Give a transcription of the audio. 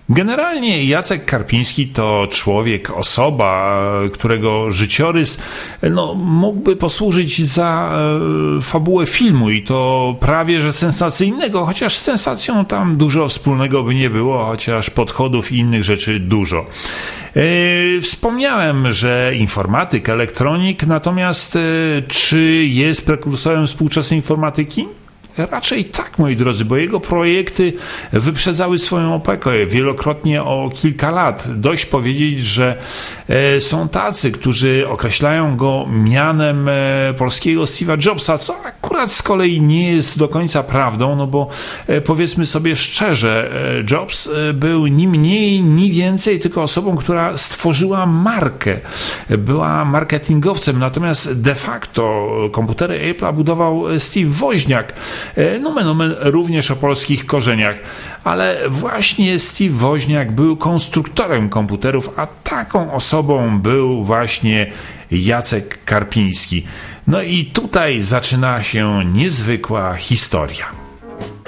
Generalnie Jacek Karpiński to człowiek, osoba, którego życiorys mógłby posłużyć za fabułę filmu i to prawie że sensacyjnego, chociaż z sensacją tam dużo wspólnego by nie było, chociaż podchodów i innych rzeczy dużo. Wspomniałem, że informatyk, elektronik, natomiast czy jest prekursorem współczesnej informatyki? Raczej tak, moi drodzy, bo jego projekty wyprzedzały swoją epokę wielokrotnie o kilka lat. Dość powiedzieć, że są tacy, którzy określają go mianem polskiego Steve'a Jobsa, co akurat z kolei nie jest do końca prawdą, bo powiedzmy sobie szczerze, Jobs był ni mniej, ni więcej tylko osobą, która stworzyła markę. Była marketingowcem, natomiast de facto komputery Apple'a budował Steve Woźniak, nomen omen również o polskich korzeniach, ale właśnie Steve Woźniak był konstruktorem komputerów, a taką osobą był właśnie Jacek Karpiński. No i tutaj zaczyna się niezwykła historia.